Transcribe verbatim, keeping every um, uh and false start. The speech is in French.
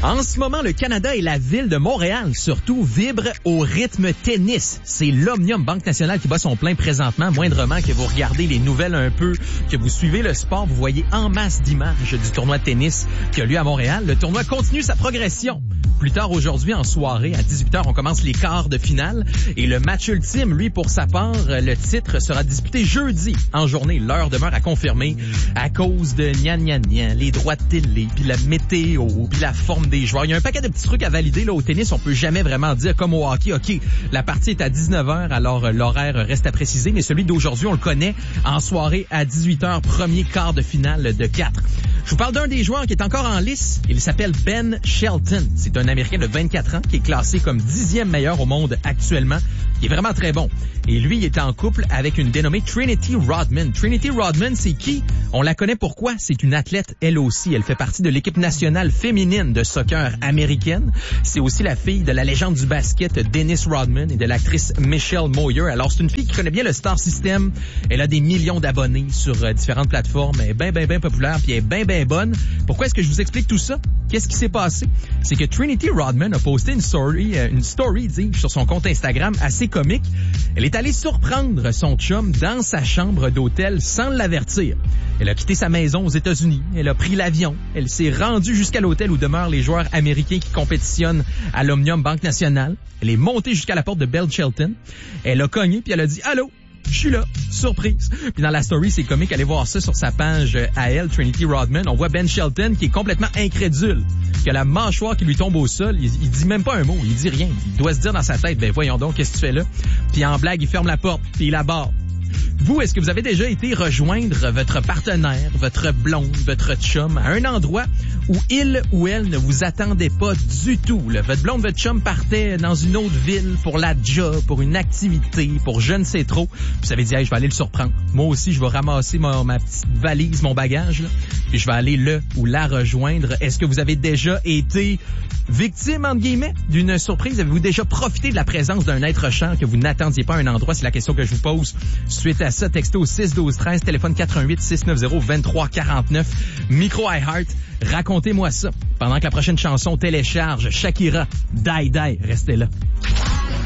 En ce moment, le Canada et la ville de Montréal, surtout, vibrent au rythme tennis. C'est l'Omnium Banque Nationale qui bat son plein présentement, moindrement que vous regardez les nouvelles un peu, que vous suivez le sport, vous voyez en masse d'images du tournoi de tennis qui a lieu à Montréal. Le tournoi continue sa progression. Plus tard aujourd'hui, en soirée, à dix-huit heures, on commence les quarts de finale. Et le match ultime, lui, pour sa part, le titre sera disputé jeudi en journée. L'heure demeure à confirmer à cause de gna gna gna, les droits de télé, puis la météo, puis la forme des joueurs. Il y a un paquet de petits trucs à valider là au tennis. On peut jamais vraiment dire comme au hockey, OK, la partie est à dix-neuf heures, alors l'horaire reste à préciser. Mais celui d'aujourd'hui, on le connaît en soirée à dix-huit heures, premier quart de finale de quatre. Je vous parle d'un des joueurs qui est encore en lice. Il s'appelle Ben Shelton. C'est un Américain de vingt-quatre ans qui est classé comme dixième meilleur au monde actuellement. Il est vraiment très bon. Et lui, il est en couple avec une dénommée Trinity Rodman. Trinity Rodman, c'est qui? On la connaît pourquoi? C'est une athlète, elle aussi. Elle fait partie de l'équipe nationale féminine de soccer américaine. C'est aussi la fille de la légende du basket Dennis Rodman et de l'actrice Michelle Moyer. Alors, c'est une fille qui connaît bien le star system. Elle a des millions d'abonnés sur euh, différentes plateformes. Elle est bien, bien, bien populaire, puis elle est bien, bien bonne. Pourquoi est-ce que je vous explique tout ça? Qu'est-ce qui s'est passé? C'est que Trinity Rodman a posté une story, euh, une story, dis-je, sur son compte Instagram assez comique. Elle est allée surprendre son chum dans sa chambre d'hôtel sans l'avertir. Elle a quitté sa maison aux États-Unis. Elle a pris l'avion. Elle s'est rendue jusqu'à l'hôtel où demeurent les joueurs américains qui compétitionnent à l'Omnium Banque Nationale. Elle est montée jusqu'à la porte de Ben Shelton. Elle a cogné puis elle a dit « Allô? Je suis là, surprise. » Puis dans la story, c'est comique, allez voir ça sur sa page à elle, Trinity Rodman. On voit Ben Shelton qui est complètement incrédule, qui a la mâchoire qui lui tombe au sol. Il, il dit même pas un mot, il dit rien. Il doit se dire dans sa tête, ben voyons donc, qu'est-ce que tu fais là? Puis en blague, il ferme la porte, puis il la barre. Vous, est-ce que vous avez déjà été rejoindre votre partenaire, votre blonde, votre chum à un endroit où il ou elle ne vous attendait pas du tout? Là? Votre blonde, votre chum partait dans une autre ville pour la job, pour une activité, pour je ne sais trop. Vous avez dit, hey, je vais aller le surprendre. Moi aussi, je vais ramasser ma, ma petite valise, mon bagage, là, puis je vais aller le ou la rejoindre. Est-ce que vous avez déjà été victime, entre guillemets, d'une surprise? Avez-vous déjà profité de la présence d'un être cher que vous n'attendiez pas à un endroit? C'est la question que je vous pose. Suite à ça, texto au six douze treize, téléphone quatre un huit, six neuf zéro, deux trois quatre neuf, micro iHeart. Racontez-moi ça. Pendant que la prochaine chanson télécharge Shakira, Die Die, restez là.